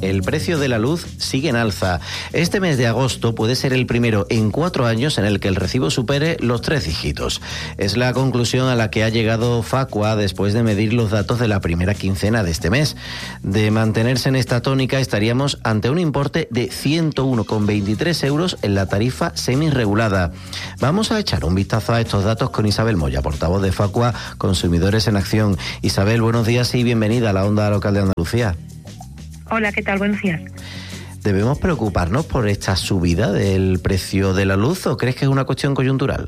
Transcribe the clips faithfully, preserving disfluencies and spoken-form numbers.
el precio de la luz sigue en alza. Este mes de agosto puede ser el primero en cuatro años en el que el recibo supere los tres dígitos. Es la conclusión a la que ha llegado Facua después de medir los datos de la primera quincena de este mes. De mantenerse en esta tónica, estaríamos ante un importe de ciento uno coma veintitrés euros en la tarifa semirregulada. Vamos a echar un vistazo a estos datos con Isabel Moya, portavoz de Facua Consumidores en Acción. Isabel, buenos días y bienvenida a la Onda Local de Andalucía. Hola, ¿qué tal? Buenos días. ¿Debemos preocuparnos por esta subida del precio de la luz o crees que es una cuestión coyuntural?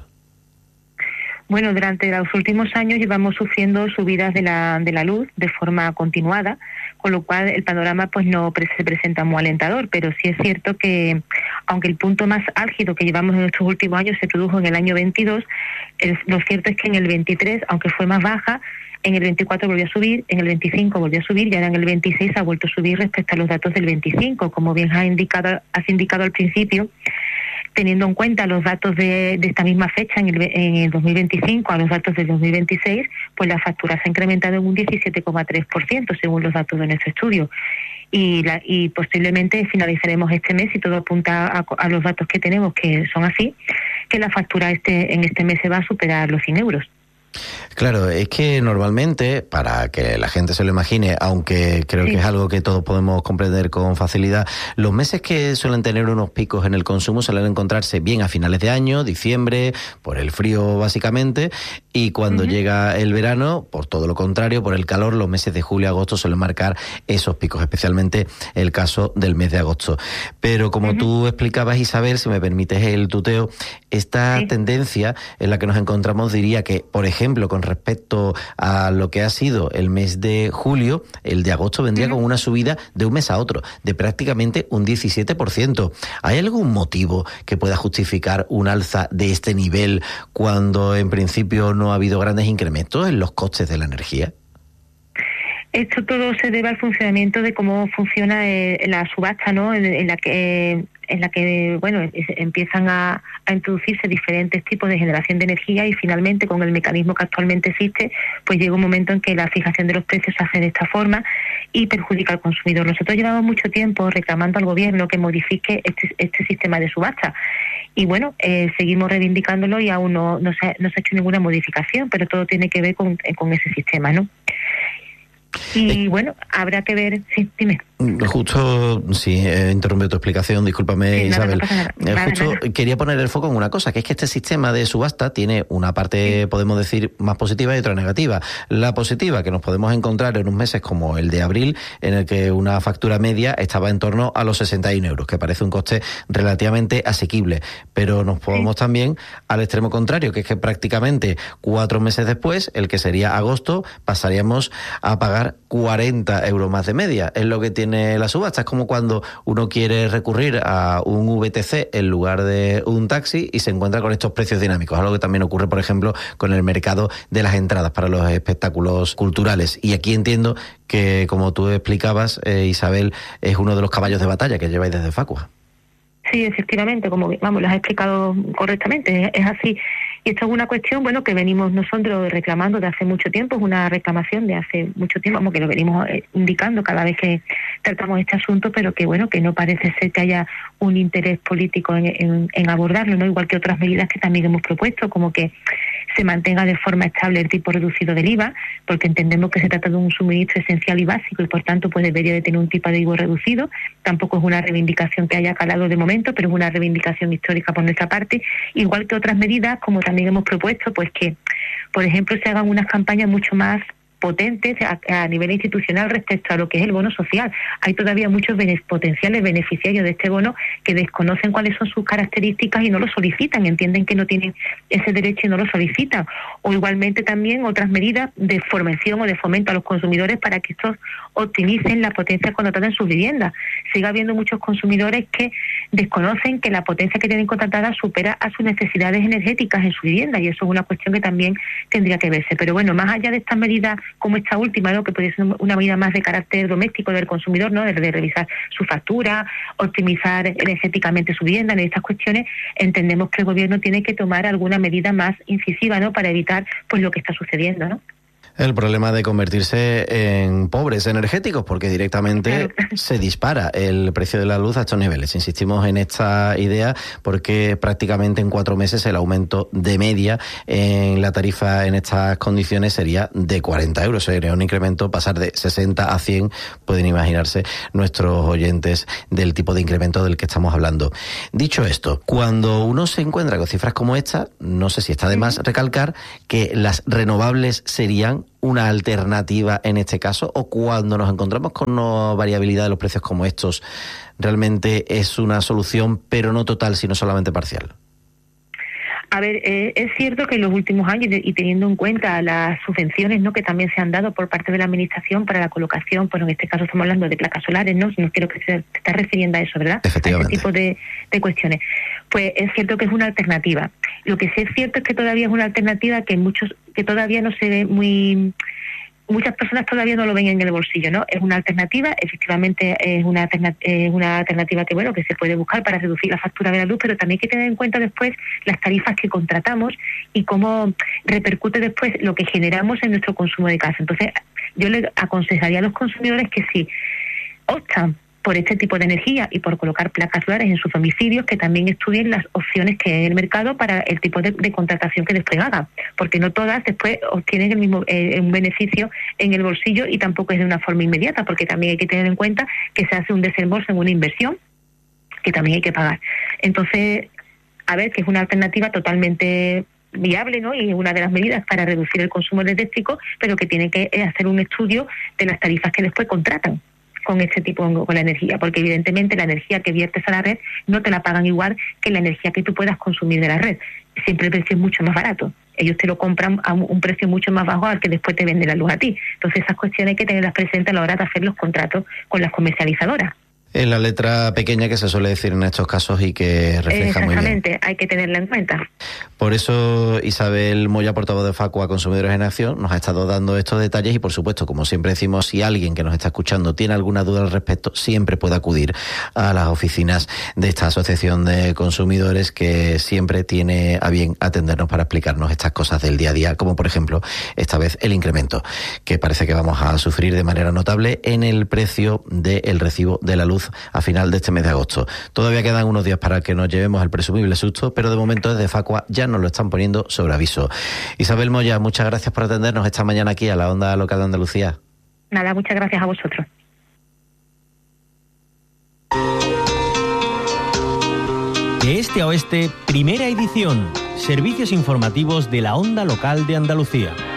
Bueno, durante los últimos años llevamos sufriendo subidas de la, de la luz de forma continuada, con lo cual el panorama pues no pre- se presenta muy alentador, pero sí es cierto que, aunque el punto más álgido que llevamos en estos últimos años se produjo en el año veintidós, el, lo cierto es que en el veintitrés, aunque fue más baja, en el veinticuatro volvió a subir, en el veinticinco volvió a subir y ahora en el veintiséis ha vuelto a subir respecto a los datos del veinticinco. Como bien has indicado, has indicado al principio, teniendo en cuenta los datos de, de esta misma fecha, en el, en el dos mil veinticinco, a los datos del dos mil veintiséis, pues la factura se ha incrementado en un diecisiete coma tres por ciento según los datos de nuestro estudio. Y, la, y posiblemente finalizaremos este mes, y todo apunta a, a los datos que tenemos, que son así, que la factura este en este mes se va a superar los cien euros. Claro, es que normalmente, para que la gente se lo imagine, aunque creo sí. que es algo que todos podemos comprender con facilidad, los meses que suelen tener unos picos en el consumo suelen encontrarse bien a finales de año, diciembre, por el frío básicamente, y cuando uh-huh. llega el verano, por todo lo contrario, por el calor, los meses de julio y agosto suelen marcar esos picos, especialmente el caso del mes de agosto. Pero como uh-huh. tú explicabas, Isabel, si me permites el tuteo, esta sí. tendencia en la que nos encontramos diría que, por ejemplo, con respecto a lo que ha sido el mes de julio, el de agosto vendría uh-huh. con una subida de un mes a otro, de prácticamente un diecisiete por ciento. ¿Hay algún motivo que pueda justificar un alza de este nivel cuando en principio no ha habido grandes incrementos en los costes de la energía? Esto todo se debe al funcionamiento de cómo funciona eh, la subasta, ¿no? En, en la que eh, en la que bueno es, empiezan a, a introducirse diferentes tipos de generación de energía, y finalmente con el mecanismo que actualmente existe, pues llega un momento en que la fijación de los precios se hace de esta forma y perjudica al consumidor. Nosotros llevamos mucho tiempo reclamando al gobierno que modifique este, este sistema de subasta. Y bueno, eh, seguimos reivindicándolo y aún no, no, se, no se ha hecho ninguna modificación, pero todo tiene que ver con, con ese sistema, ¿no? Y eh, bueno, habrá que ver... Sí, dime. Justo, sí, eh, interrumpe tu explicación, discúlpame, sí, Isabel. No, no nada, eh, nada, justo nada. Quería poner el foco en una cosa, que es que este sistema de subasta tiene una parte, sí. podemos decir, más positiva y otra negativa. La positiva, que nos podemos encontrar en unos meses como el de abril, en el que una factura media estaba en torno a los sesenta y uno euros, que parece un coste relativamente asequible. Pero nos podemos sí. también al extremo contrario, que es que prácticamente cuatro meses después, el que sería agosto, pasaríamos a pagar cuarenta euros más de media. Es lo que tiene la subasta. Es como cuando uno quiere recurrir a un V T C en lugar de un taxi y se encuentra con estos precios dinámicos. Algo que también ocurre, por ejemplo, con el mercado de las entradas para los espectáculos culturales. Y aquí entiendo que, como tú explicabas, eh, Isabel, es uno de los caballos de batalla que lleváis desde Facua. Sí, efectivamente, como vamos, lo has explicado correctamente, es así. Y esto es una cuestión, bueno, que venimos nosotros reclamando de hace mucho tiempo, es una reclamación de hace mucho tiempo, como que lo venimos indicando cada vez que tratamos este asunto, pero que bueno, que no parece ser que haya un interés político en, en, en abordarlo, ¿no? Igual que otras medidas que también hemos propuesto, como que se mantenga de forma estable el tipo reducido del I V A, porque entendemos que se trata de un suministro esencial y básico y por tanto pues debería de tener un tipo de I V A reducido. Tampoco es una reivindicación que haya calado de momento, pero es una reivindicación histórica por nuestra parte, igual que otras medidas, como también hemos propuesto, pues que, por ejemplo, se hagan unas campañas mucho más potentes a, a nivel institucional respecto a lo que es el bono social. Hay todavía muchos bene, potenciales beneficiarios de este bono que desconocen cuáles son sus características y no lo solicitan, entienden que no tienen ese derecho y no lo solicitan. O igualmente también otras medidas de formación o de fomento a los consumidores para que estos optimicen la potencia contratada en sus viviendas. Sigue habiendo muchos consumidores que desconocen que la potencia que tienen contratada supera a sus necesidades energéticas en su vivienda, y eso es una cuestión que también tendría que verse. Pero bueno, más allá de estas medidas como esta última, ¿no?, que puede ser una medida más de carácter doméstico del consumidor, ¿no?, de, de revisar su factura, optimizar energéticamente su vivienda, en estas cuestiones entendemos que el gobierno tiene que tomar alguna medida más incisiva, ¿no?, para evitar pues lo que está sucediendo, ¿no? El problema de convertirse en pobres energéticos, porque directamente claro. se dispara el precio de la luz a estos niveles. Insistimos en esta idea porque prácticamente en cuatro meses el aumento de media en la tarifa en estas condiciones sería de cuarenta euros. Sería un incremento, pasar de sesenta a cien, pueden imaginarse nuestros oyentes del tipo de incremento del que estamos hablando. Dicho esto, cuando uno se encuentra con cifras como esta, no sé si está de más recalcar que las renovables serían una alternativa en este caso, o cuando nos encontramos con una variabilidad de los precios como estos, realmente es una solución, pero no total, sino solamente parcial. A ver, eh, es cierto que en los últimos años, y teniendo en cuenta las subvenciones, ¿no?, que también se han dado por parte de la Administración para la colocación, pues en este caso estamos hablando de placas solares, ¿no? No creo que se te está refiriendo a eso, ¿verdad? Efectivamente. A ese tipo de, de cuestiones. Pues es cierto que es una alternativa. Lo que sí es cierto es que todavía es una alternativa que muchos, que todavía no se ve muy... Muchas personas todavía no lo ven en el bolsillo, ¿no? Es una alternativa, efectivamente es una, alterna- es una alternativa que, bueno, que se puede buscar para reducir la factura de la luz, pero también hay que tener en cuenta después las tarifas que contratamos y cómo repercute después lo que generamos en nuestro consumo de casa. Entonces, yo le aconsejaría a los consumidores que si optan por este tipo de energía y por colocar placas solares en sus domicilios, que también estudien las opciones que hay en el mercado para el tipo de, de contratación que después hagan, porque no todas después obtienen el mismo eh, un beneficio en el bolsillo, y tampoco es de una forma inmediata, porque también hay que tener en cuenta que se hace un desembolso en una inversión que también hay que pagar. Entonces, a ver, que es una alternativa totalmente viable, ¿no?, y es una de las medidas para reducir el consumo eléctrico, pero que tiene que hacer un estudio de las tarifas que después contratan con este tipo, con la energía, porque evidentemente la energía que viertes a la red no te la pagan igual que la energía que tú puedas consumir de la red. Siempre el precio es mucho más barato. Ellos te lo compran a un precio mucho más bajo al que después te vende la luz a ti. Entonces esas cuestiones hay que tenerlas presentes a la hora de hacer los contratos con las comercializadoras. En la letra pequeña que se suele decir en estos casos y que refleja muy bien. Exactamente, hay que tenerla en cuenta. Por eso Isabel Moya, portavoz de Facua Consumidores en Acción, nos ha estado dando estos detalles y, por supuesto, como siempre decimos, si alguien que nos está escuchando tiene alguna duda al respecto, siempre puede acudir a las oficinas de esta Asociación de Consumidores, que siempre tiene a bien atendernos para explicarnos estas cosas del día a día, como por ejemplo esta vez el incremento que parece que vamos a sufrir de manera notable en el precio del recibo de la luz a final de este mes de agosto. Todavía quedan unos días para que nos llevemos el presumible susto, pero de momento desde Facua ya nos lo están poniendo sobre aviso. Isabel Moya, muchas gracias por atendernos esta mañana aquí a la Onda Local de Andalucía. Nada, muchas gracias a vosotros. De este a oeste, primera edición. Servicios informativos de la Onda Local de Andalucía.